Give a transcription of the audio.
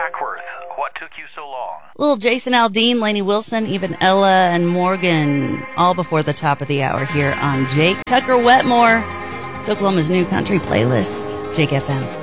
Hackworth, what took you so long? Little Jason Aldean, Lainey Wilson, even Ella and Morgan, all before the top of the hour here on Jake Tucker Wetmore. It's Oklahoma's new country playlist, Jake FM.